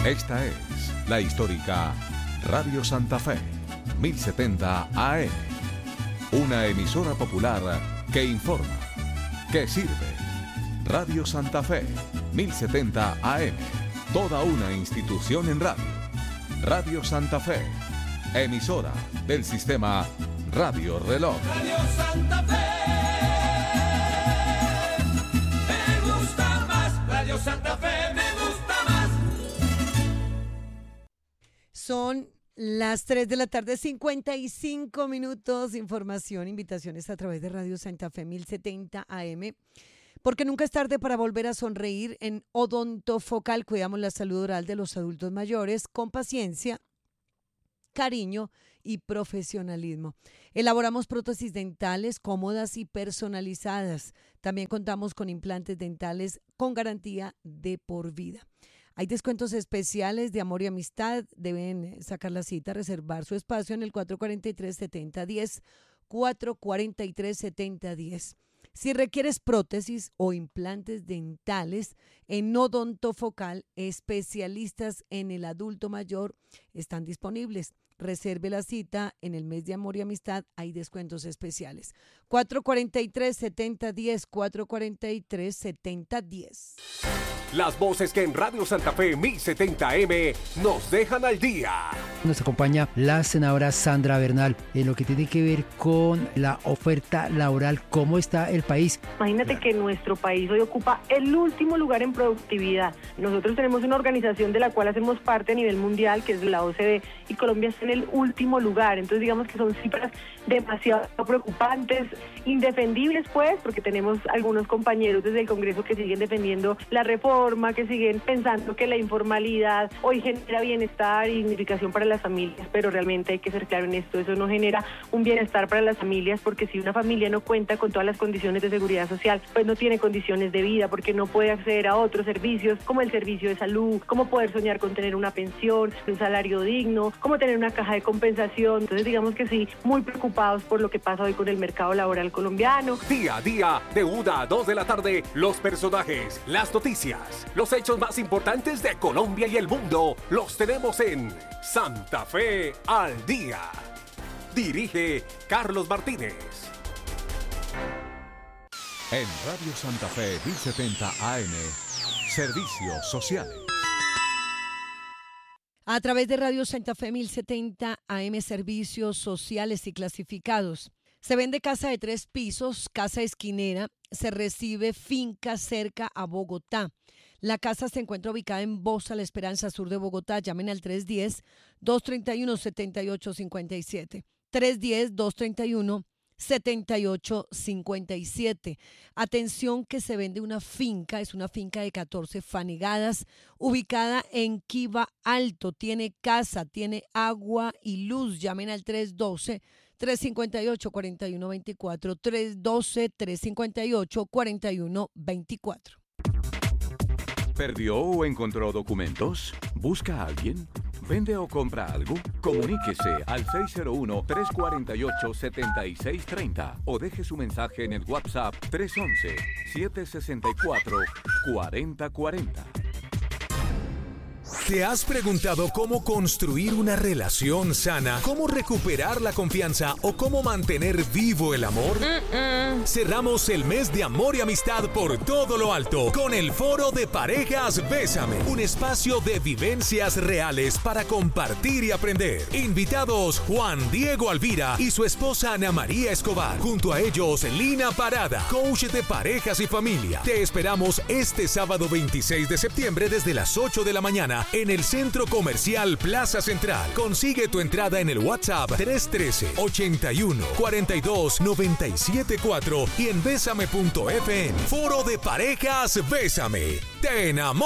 Esta es la histórica Radio Santa Fe, 1070 AM. Una emisora popular que informa, que sirve. Radio Santa Fe, 1070 AM. Toda una institución en radio. Radio Santa Fe, emisora del sistema Radio Reloj. Radio Santa Fe, me gusta más. Radio Santa Fe, me gusta más. Son las 3 de la tarde, 55 minutos. Información, invitaciones a través de Radio Santa Fe 1070 AM. Porque nunca es tarde para volver a sonreír. En Odontofocal cuidamos la salud oral de los adultos mayores con paciencia, cariño y profesionalismo. Elaboramos prótesis dentales cómodas y personalizadas. También contamos con implantes dentales con garantía de por vida. Hay descuentos especiales de amor y amistad. Deben sacar la cita, reservar su espacio en el 443-7010, 443-7010. Si requieres prótesis o implantes dentales, en Odontofocal, especialistas en el adulto mayor están disponibles. Reserve la cita en el mes de amor y amistad, hay descuentos especiales. 443-7010, 443-7010. Las voces que en Radio Santa Fe 1070M nos dejan al día. Nos acompaña la senadora Sandra Bernal en lo que tiene que ver con la oferta laboral. ¿Cómo está el país? Imagínate que nuestro país hoy ocupa el último lugar en productividad. Nosotros tenemos una organización de la cual hacemos parte a nivel mundial, que es la OCDE, y Colombia está en el último lugar. Entonces digamos que son cifras demasiado preocupantes, indefendibles pues, porque tenemos algunos compañeros desde el Congreso que siguen defendiendo la reforma, que siguen pensando que la informalidad hoy genera bienestar y dignificación para las familias, pero realmente hay que ser claro en esto, eso no genera un bienestar para las familias, porque si una familia no cuenta con todas las condiciones de seguridad social, pues no tiene condiciones de vida, porque no puede acceder a otros servicios como el servicio de salud, como poder soñar con tener una pensión, un salario digno, como tener una caja de compensación. Entonces digamos que sí, muy preocupados por lo que pasa hoy con el mercado laboral colombiano. Día a día, de 1 a 2 de la tarde, los personajes, las noticias, los hechos más importantes de Colombia y el mundo, los tenemos en Santa Fe al Día. Dirige Carlos Martínez. En Radio Santa Fe 1070 AM, servicios sociales. A través de Radio Santa Fe 1070 AM, servicios sociales y clasificados. Se vende casa de 3 pisos, casa esquinera. Se recibe finca cerca a Bogotá. La casa se encuentra ubicada en Bosa, La Esperanza, sur de Bogotá. Llamen al 310-231-7857. 310-231-7857. Atención que se vende una finca, es una finca de 14 fanegadas, ubicada en Quiva Alto. Tiene casa, tiene agua y luz. Llamen al 312-358-4124, 312-358-4124. ¿Perdió o encontró documentos? ¿Busca a alguien? ¿Vende o compra algo? Comuníquese al 601-348-7630 o deje su mensaje en el WhatsApp 311-764-4040. ¿Te has preguntado cómo construir una relación sana, cómo recuperar la confianza o cómo mantener vivo el amor? Cerramos el mes de amor y amistad por todo lo alto con el Foro de Parejas Bésame, un espacio de vivencias reales para compartir y aprender. Invitados Juan Diego Alvira y su esposa Ana María Escobar. Junto a ellos, Lina Parada, coach de parejas y familia. Te esperamos este sábado 26 de septiembre desde las 8 de la mañana en el Centro Comercial Plaza Central. Consigue tu entrada en el WhatsApp 313-81-42-974 y en Bésame.fm. Foro de Parejas Bésame. Te enamoro.